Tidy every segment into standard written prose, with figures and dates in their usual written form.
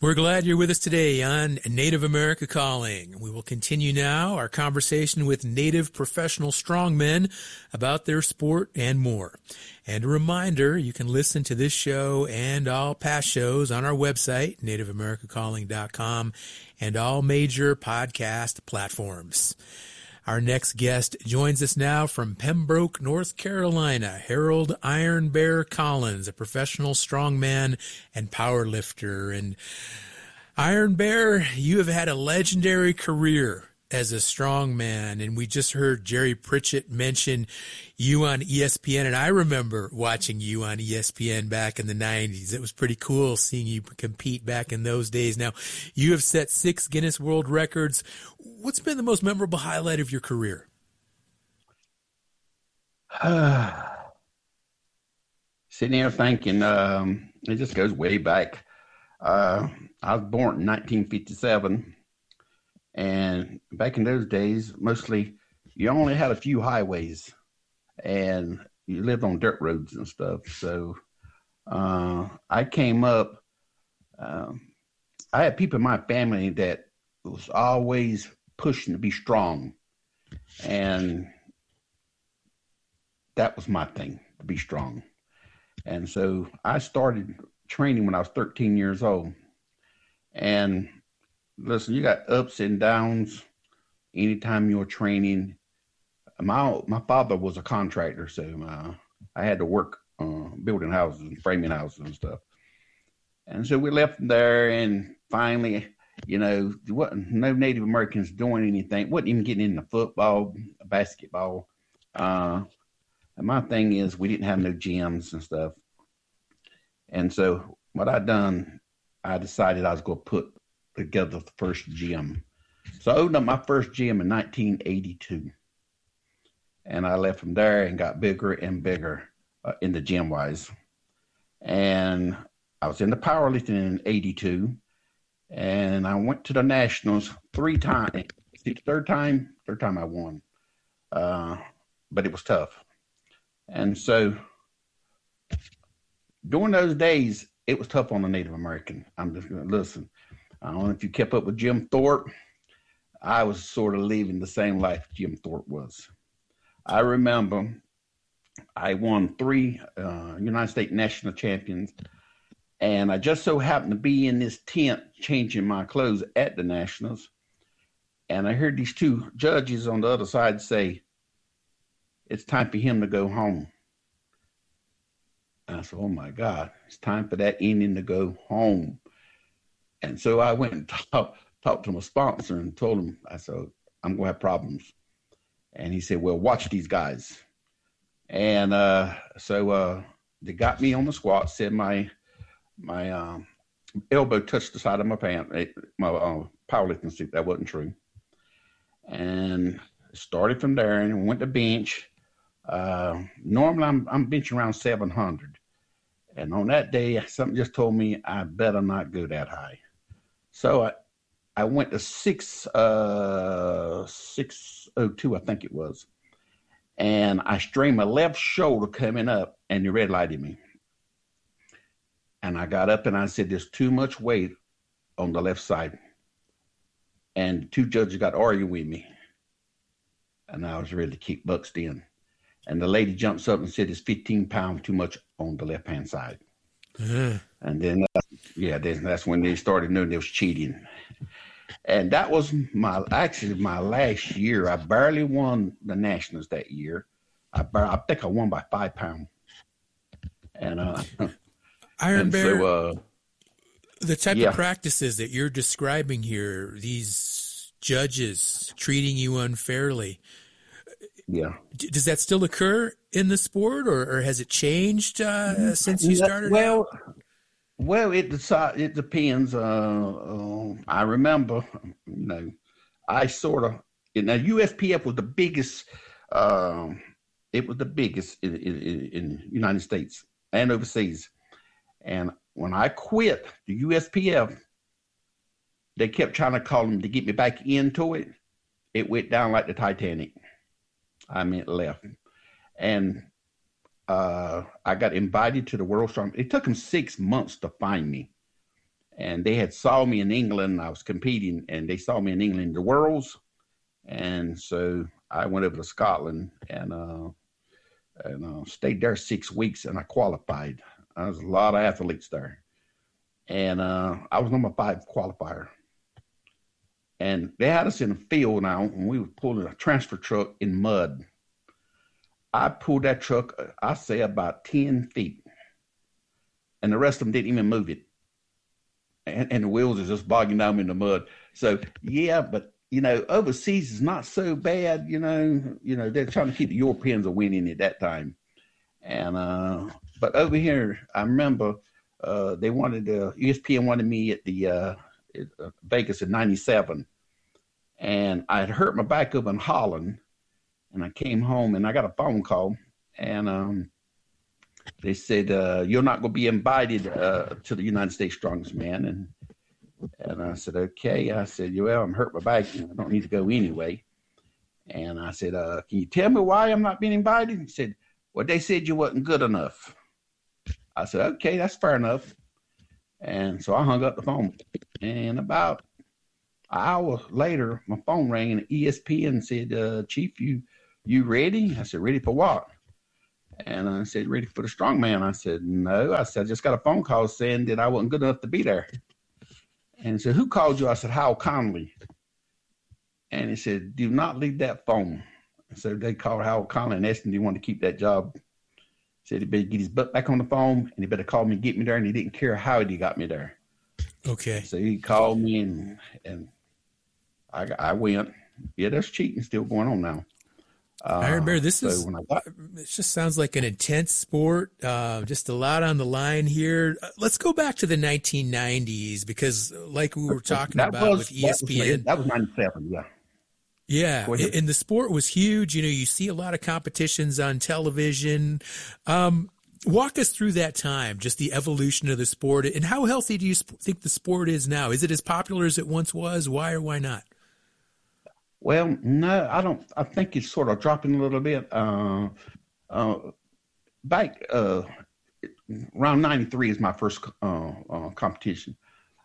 We're glad you're with us today on Native America Calling. We will continue now our conversation with Native professional strongmen about their sport and more. And a reminder, you can listen to this show and all past shows on our website, nativeamericacalling.com, and all major podcast platforms. Our next guest joins us now from Pembroke, North Carolina, Harold Iron Bear Collins, a professional strongman and power lifter. And Iron Bear, you have had a legendary career as a strongman, and we just heard Jerry Pritchett mention you on ESPN, and I remember watching you on ESPN back in the 90s. It was pretty cool seeing you compete back in those days. Now, you have set 6 Guinness World Records. What's been the most memorable highlight of your career? Sitting here thinking, it just goes way back. I was born in 1957, and back in those days, mostly you only had a few highways, and you lived on dirt roads and stuff. So I came up, I had people in my family that was always pushing to be strong, and that was my thing, to be strong. And so I started training when I was 13 years old. And listen, you got ups and downs anytime you're training. My father was a contractor, so I had to work building houses and framing houses and stuff. And so we left there, and finally, there wasn't no Native Americans doing anything, wasn't even getting into football, basketball. And my thing is, we didn't have no gyms and stuff. And so what I decided I was going to put together the first gym. So I opened up my first gym in 1982. And I left from there and got bigger and bigger in the gym wise. And I was in the powerlifting in 82. And I went to the nationals 3 times. See, third time I won. But it was tough. And so during those days, it was tough on the Native American. I'm just going to listen. I don't know if you kept up with Jim Thorpe. I was sort of living the same life Jim Thorpe was. I remember I won 3 United States national champions, and I just so happened to be in this tent changing my clothes at the nationals, and I heard these 2 judges on the other side say, "It's time for him to go home." And I said, "Oh my God, it's time for that Indian to go home." And so I went and talked to my sponsor and told him, I said, "I'm going to have problems." And he said, "Well, watch these guys." And so they got me on the squat, said my elbow touched the side of my pant, my powerlifting suit. That wasn't true. And started from there and went to bench. Normally I'm benching around 700. And on that day, something just told me I better not go that high. So I went to 602, I think it was. And I strained my left shoulder coming up, and they red lighted me. And I got up and I said, "There's too much weight on the left side." And 2 judges got arguing with me. And I was ready to kick Buckston. And the lady jumps up and said, "It's 15 pounds too much on the left-hand side." And then, that's when they started knowing they was cheating. And that was my last year. I barely won the nationals that year. I think I won by 5 pounds. And Iron Bear, so, the type of practices that you're describing here, these judges treating you unfairly. Yeah. Does that still occur in the sport, or has it changed since you started? Well, it depends. I remember, I sort of, USPF was the biggest. It was the biggest in the United States and overseas. And when I quit the USPF, they kept trying to call them to get me back into it. It went down like the Titanic. I mean, it left. And I got invited to the World Strong. It took them 6 months to find me. and they had saw me in England. I was competing, and they saw me in England in the Worlds, and so I went over to Scotland and stayed there 6 weeks, and I qualified. There was a lot of athletes there, and I was number 5 qualifier. And they had us in a field now, and we were pulling a transfer truck in mud. I pulled that truck, I say about 10 feet, and the rest of them didn't even move it. And the wheels are just bogging down in the mud. So, yeah, but, overseas is not so bad. They're trying to keep the Europeans winning at that time. And, but over here, I remember ESPN wanted me at the Vegas in 97. And I had hurt my back up in Holland. And I came home and I got a phone call, and they said, you're not going to be invited to the United States Strongest Man. And I said, okay. I said, well, I'm hurt my back. I don't need to go anyway. And I said, can you tell me why I'm not being invited? He said, well, they said you wasn't good enough. I said, okay, that's fair enough. And so I hung up the phone. And about an hour later, my phone rang, and ESPN said, Chief, you ready? I said, ready for what? And I said, ready for the strongman. I said, no. I said, I just got a phone call saying that I wasn't good enough to be there. And he said, who called you? I said, Hal Connolly. And he said, do not leave that phone. So they called Hal Connolly and asked him, do you want to keep that job? He said he better get his butt back on the phone, and he better call me and get me there, and he didn't care how he got me there. Okay. So he called me, and I went. Yeah, there's cheating still going on now. Iron Bear, it just sounds like an intense sport, just a lot on the line here. Let's go back to the 1990s, because like we were talking about with ESPN. That was 97, yeah. Yeah, and the sport was huge. You see a lot of competitions on television. Walk us through that time, just the evolution of the sport, and how healthy do you think the sport is now? Is it as popular as it once was? Why or why not? Well, no, I don't. I think it's sort of dropping a little bit. Back around 93 is my first competition.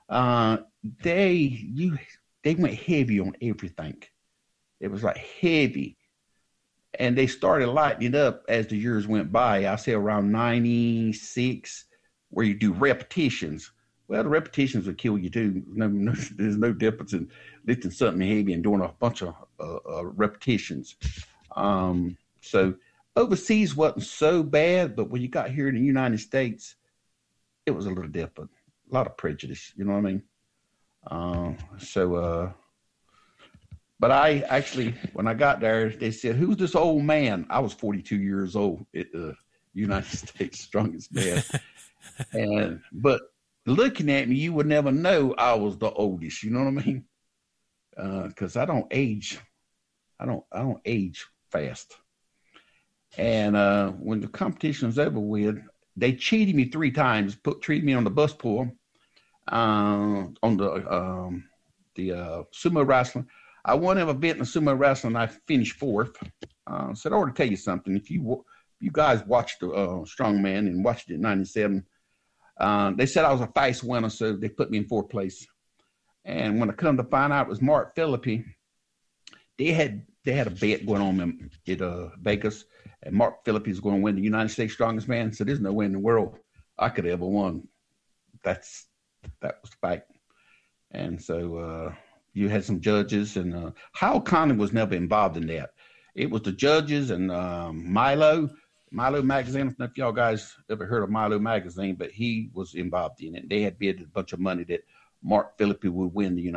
They went heavy on everything. It was like heavy, and they started lightening it up as the years went by. I say around 96, where you do repetitions. Well, the repetitions would kill you too. There's no difference in lifting something heavy and doing a bunch of repetitions. So overseas wasn't so bad, but when you got here in the United States, it was a little different. A lot of prejudice, you know what I mean? But I actually, when I got there, they said, who's this old man? I was 42 years old at the United States Strongest Man. But looking at me, you would never know I was the oldest. You know what I mean? Because I don't age. I don't age fast. And when the competition was over with, they cheated me 3 times. Treated me on the bus pool, on the sumo wrestling. I won an event in sumo wrestling. I finished 4th. Said, I ought to tell you something. If you guys watched the Strongman and watched it in 97. They said I was a fast winner, so they put me in 4th place. And when I come to find out it was Mark Philippi, they had a bet going on at Vegas, and Mark Philippi is going to win the United States Strongest Man. So there's no way in the world I could have ever won. That was the fact. And so you had some judges, and Hal Connolly was never involved in that. It was the judges and Milo Magazine. I don't know if y'all guys ever heard of Milo Magazine, but he was involved in it. They had bid a bunch of money that Mark Philippi would win the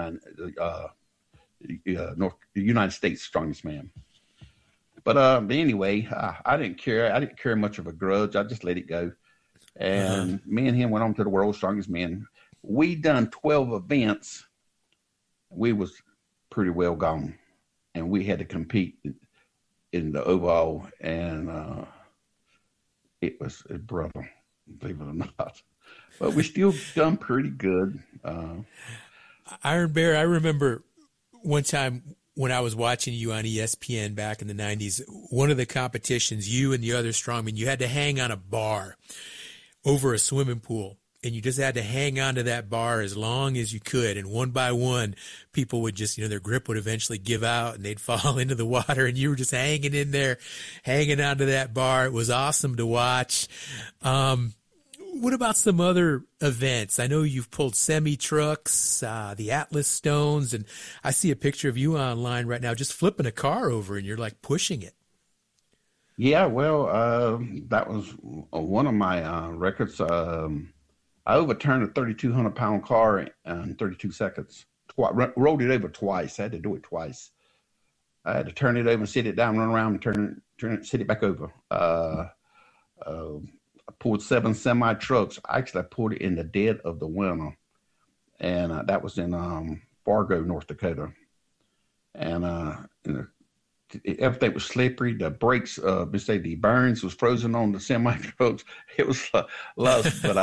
United States Strongest Man. But anyway, I didn't care. I didn't carry much of a grudge. I just let it go. And me and him went on to the World's Strongest Man. We done 12 events. We was pretty well gone, and we had to compete in the overall, and it was a brother, believe it or not. But we still done pretty good. Iron Bear, I remember one time when I was watching you on ESPN back in the 90s, one of the competitions, you and the other strongmen, you had to hang on a bar over a swimming pool. and you just had to hang on to that bar as long as you could. And one by one, people would just, their grip would eventually give out and they'd fall into the water, and you were just hanging in there, hanging onto that bar. It was awesome to watch. What about some other events? I know you've pulled semi-trucks, the Atlas Stones, and I see a picture of you online right now just flipping a car over, and you're like pushing it. Yeah, well, that was one of my records. I overturned a 3,200-pound car in 32 seconds. Rolled it over twice. I had to do it twice. I had to turn it over and sit it down, run around, and turn it, sit it back over. I pulled 7 semi-trucks. Actually, I pulled it in the dead of the winter, and that was in Fargo, North Dakota. And everything was slippery. The brakes, the bearings was frozen on the semi trucks. It was lust, but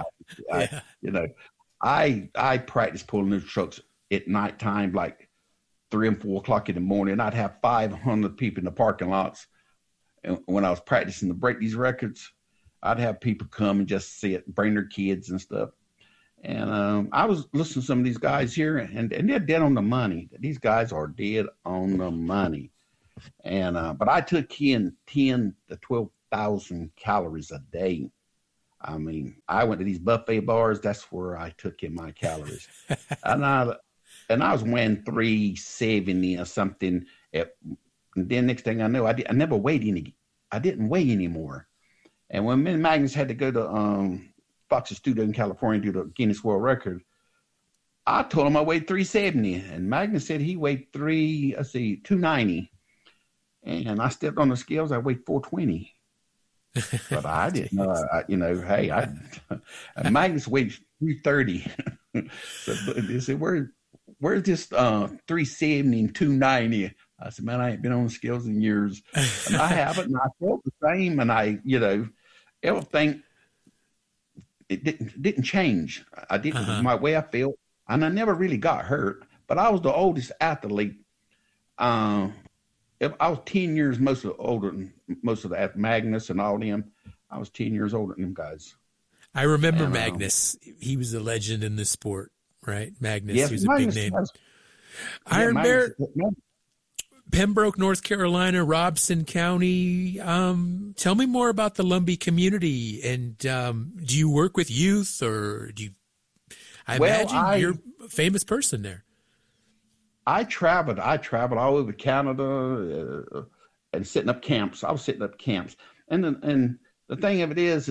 I practiced pulling those trucks at nighttime, like 3 and 4 o'clock in the morning. I'd have 500 people in the parking lots. And when I was practicing to break these records, I'd have people come and just sit, bring their kids and stuff. And I was listening to some of these guys here, and they're dead on the money. These guys are dead on the money. And but I took in 10 to 12,000 calories a day. I mean, I went to these buffet bars. That's where I took in my calories. and I was weighing 370 or something. And then next thing I know, I never weighed any. I didn't weigh anymore. And when me and Magnus had to go to Fox's studio in California to do the Guinness World Record, I told him I weighed 370, and Magnus said he weighed 290. And I stepped on the scales. I weighed 420, but I didn't know. And Magnus weighed 330. So they said, "Where's this 370 and 290?" I said, "Man, I ain't been on the scales in years." And I haven't. And I felt the same. And everything it didn't change. I didn't my way I felt, and I never really got hurt. But I was the oldest athlete. I was 10 years older than most of the Magnus and all them. I was 10 years older than them guys. I remember Magnus. He was a legend in this sport, right? Magnus, he was a big name. Iron Bear, Pembroke, North Carolina, Robson County. Tell me more about the Lumbee community. And do you work with youth, or do you? I imagine you're a famous person there. I traveled all over Canada and setting up camps. I was setting up camps, and the thing of it is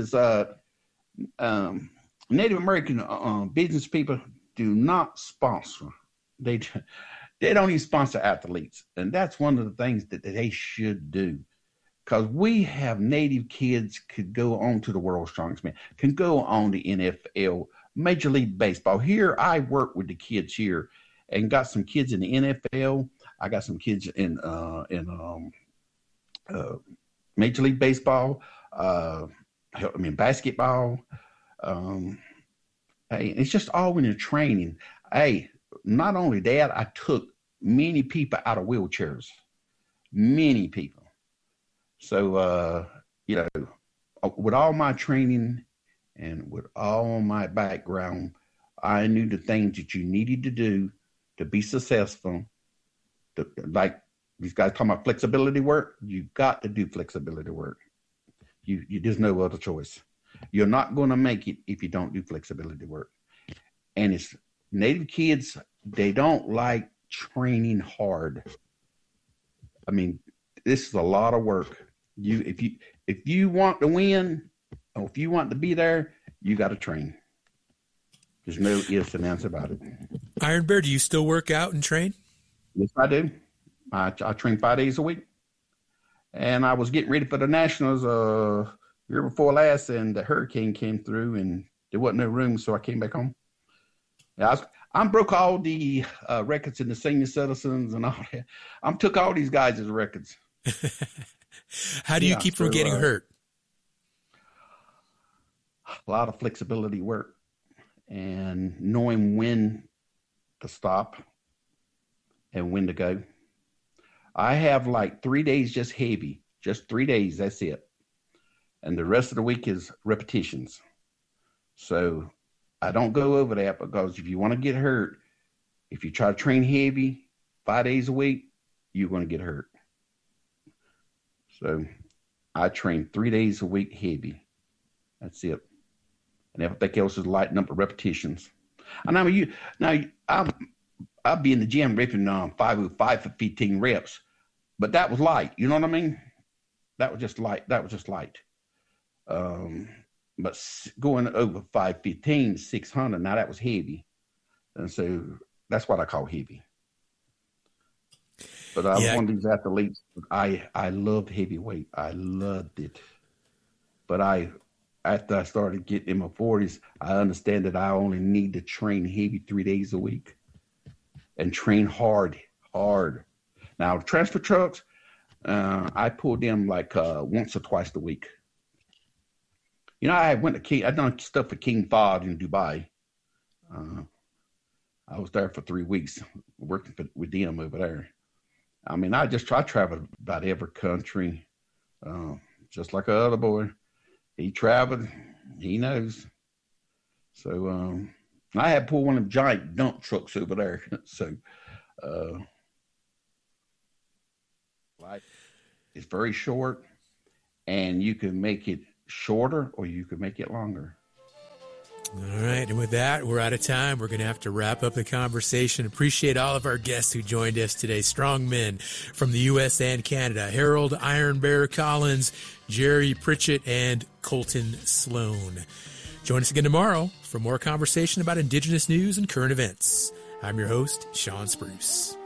Native American business people do not sponsor. They don't even sponsor athletes, and that's one of the things that they should do, because we have Native kids could go on to the World's Strongest Man, can go on the NFL, Major League Baseball. Here, I work with the kids here. And got some kids in the NFL. I got some kids in Major League Baseball. Basketball. It's just all in the training. Hey, not only that, I took many people out of wheelchairs. Many people. So, with all my training and with all my background, I knew the things that you needed to do to be successful. Like these guys talking about flexibility work, you got to do flexibility work. You there's no other choice. You're not going to make it if you don't do flexibility work. And it's Native kids, they don't like training hard. I mean, this is a lot of work. If you want to win, or if you want to be there, you got to train. There's no ifs and ands about it. Iron Bear, do you still work out and train? Yes, I do. I train 5 days a week. And I was getting ready for the Nationals year before last, and the hurricane came through, and there wasn't no room, so I came back home. Yeah, I broke all the records in the senior citizens and all that. I took all these guys' records. How do you keep from getting hurt? A lot of flexibility work and knowing when to stop and when to go. I have like 3 days just heavy, just 3 days, that's it. And the rest of the week is repetitions. So I don't go over that, because if you want to get hurt, if you try to train heavy 5 days a week, you're going to get hurt. So I train 3 days a week heavy. That's it. And everything else is light number repetitions. And I mean, I'll be in the gym ripping 505 for 15 reps, but that was light. You know what I mean? That was just light. But going over 515, 600, now that was heavy. And so that's what I call heavy. But I was one of these athletes. I loved heavyweight. I loved it. But after I started getting in my 40s, I understand that I only need to train heavy 3 days a week and train hard. Now, transfer trucks, I pulled them like once or twice a week. You know, I done stuff for King Fahd in Dubai. I was there for 3 weeks working with them over there. I mean, I traveled about every country, just like a other boy. He traveled, he knows. So I had pulled one of them giant dump trucks over there. So life is very short, and you can make it shorter or you can make it longer. All right. And with that, we're out of time. We're going to have to wrap up the conversation. Appreciate all of our guests who joined us today. Strong men from the U.S. and Canada. Harold Iron Bear Collins, Jerry Pritchett, and Colton Sloan. Join us again tomorrow for more conversation about Indigenous news and current events. I'm your host, Sean Spruce.